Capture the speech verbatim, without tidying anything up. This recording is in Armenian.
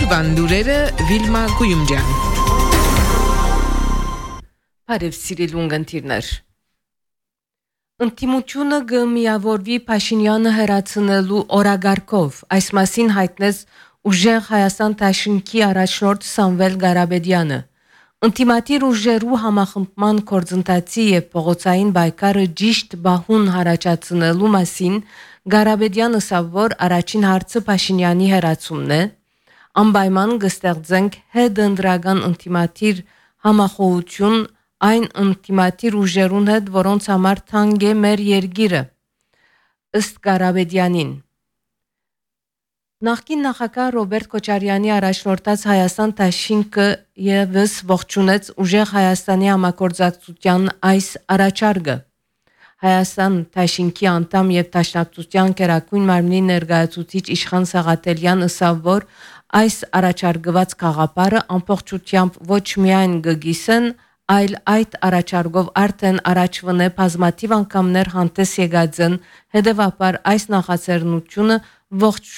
Օրվան լուրերը Վիլմա Գույումջյան։ Բարև սիրելի ունգընտիրներ։ Ընտիմությունը գմիավորվի Փաշինյանը հերացնելու օրագարկով, այս մասին հայտնեց Ուժեղ Հայաստան Դաշինքի առաջնորդ Սամվել Ղարաբեդյանը։ Ընտիմատիր ուժերու համախմբման կորձընթացի եւ փողոցային բայկարը ճիշտ բահուն հարաճացնելու մասին Ղարաբեդյանը ասավ, որ առաջին հարցը Փաշինյանի հերացումն է, անպայման կստեղծենք հետընտրական ընտիմատիր համախոհություն այն ընտիմատիր ուժերուն հետ, որոնց համար թանկ է մեր երկիրը։ Ըստ Ղարաբեդյանին Նախկին նախագահ Ռոբերտ Քոչարյանի առաջնորդած Հայաստան Դաշինքը եւս ողջունեց Ուժեղ Հայաստանի համագործակցության այս առաջարկը։ Հայաստան Դաշինքի անդամ եւ Դաշնակցության Գերագույն մարմնի ներկայացուցիչ Իշխան Սաղաթելյան ասավ, որ այս առաջարկված գաղափարը ամբողջությամբ ոչ միայն գգիսեն, այլ այդ առաջարկով արդեն առաջվնե բազմաթիվ անգամներ հանդես եկած են, հետևաբար այս նախաձեռնությունը ողջ